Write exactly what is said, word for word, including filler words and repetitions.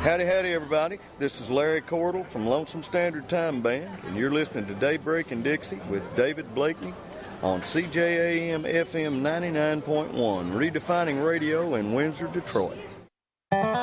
Howdy, howdy, everybody. This is Larry Cordell from Lonesome Standard Time Band, and you're listening to Daybreak in Dixie with David Blakeney on C J A M F M ninety-nine point one, redefining radio in Windsor, Detroit.